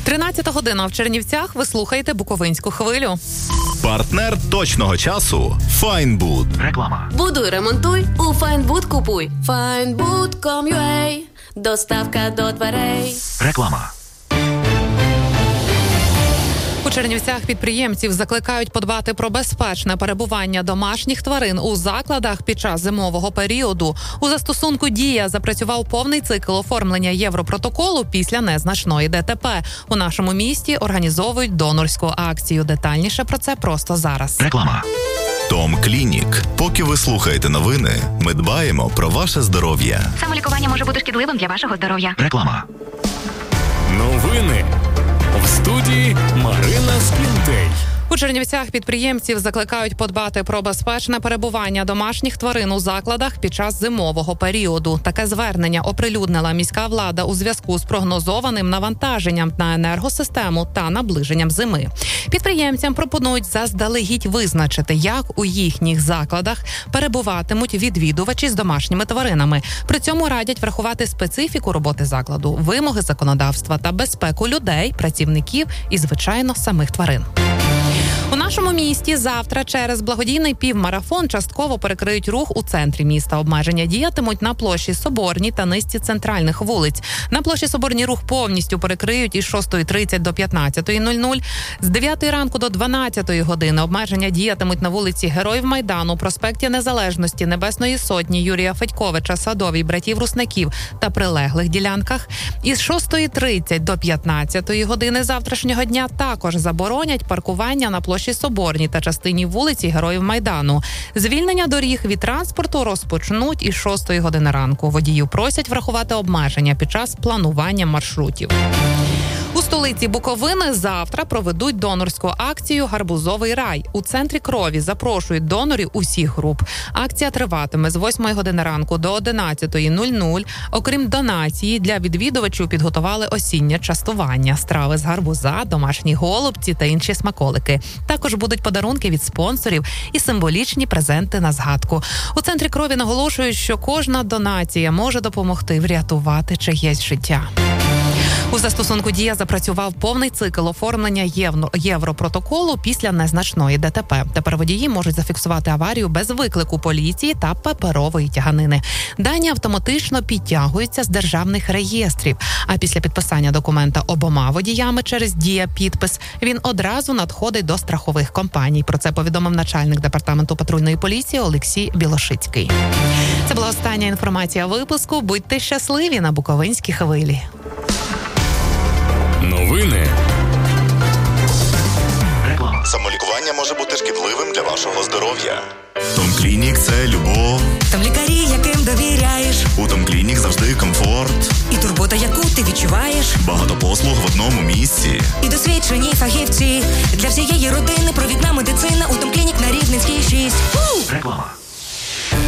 13 година в Чернівцях. Ви слухаєте Буковинську хвилю. Партнер точного часу – Файнбуд. Реклама. Будуй, ремонтуй, у Файнбуд купуй. Findbood.com.ua. Доставка до дверей. Реклама. У Чернівцях підприємців закликають подбати про безпечне перебування домашніх тварин у закладах під час зимового періоду. У застосунку «Дія» запрацював повний цикл оформлення Європротоколу після незначної ДТП. У нашому місті організовують донорську акцію. Детальніше про це просто зараз. Реклама. Том Клінік. Поки ви слухаєте новини, ми дбаємо про ваше здоров'я. Самолікування може бути шкідливим для вашого здоров'я. Реклама. Новини. В студії Марина Склінтей. У Чернівцях підприємців закликають подбати про безпечне перебування домашніх тварин у закладах під час зимового періоду. Таке звернення оприлюднила міська влада у зв'язку з прогнозованим навантаженням на енергосистему та наближенням зими. Підприємцям пропонують заздалегідь визначити, як у їхніх закладах перебуватимуть відвідувачі з домашніми тваринами. При цьому радять врахувати специфіку роботи закладу, вимоги законодавства та безпеку людей, працівників і, звичайно, самих тварин. У нашому місті завтра через благодійний півмарафон частково перекриють рух у центрі міста. Обмеження діятимуть на площі Соборній та низці центральних вулиць. На площі Соборній рух повністю перекриють із 6:30 до 15:00. З 9 ранку до 12 години обмеження діятимуть на вулиці Героїв Майдану, проспекті Незалежності, Небесної Сотні, Юрія Федьковича, Садовій, братів Руснаків та прилеглих ділянках. Із 6:30 до 15 години завтрашнього дня також заборонять паркування на площі Соборній та частині вулиці Героїв Майдану. Звільнення доріг від транспорту розпочнуть із 6 години ранку. Водіїв просять врахувати обмеження під час планування маршрутів. У столиці Буковини завтра проведуть донорську акцію «Гарбузовий рай». У центрі крові запрошують донорів усіх груп. Акція триватиме з 8 години ранку до 11:00. Окрім донації, для відвідувачів підготували осіннє частування, страви з гарбуза, домашні голубці та інші смаколики. Також будуть подарунки від спонсорів і символічні презенти на згадку. У центрі крові наголошують, що кожна донація може допомогти врятувати чиєсь життя. У застосунку «Дія» запрацював повний цикл оформлення Європротоколу після незначної ДТП. Тепер водії можуть зафіксувати аварію без виклику поліції та паперової тяганини. Дані автоматично підтягуються з державних реєстрів, а після підписання документа обома водіями через «Дія-підпис» він одразу надходить до страхових компаній. Про це повідомив начальник департаменту патрульної поліції Олексій Білошицький. Це була остання інформація випуску. Будьте щасливі на Буковинській хвилі. Новини. Реклама. Самолікування може бути шкідливим для вашого здоров'я. Том Клінік – це любов. Там лікарі, яким довіряєш. У Том Клінік завжди комфорт. І турбота, яку ти відчуваєш. Багато послуг в одному місці. І досвідчені фахівці. Для всієї родини провідна медицина. У Том Клінік на Рівненській 6. Реклама.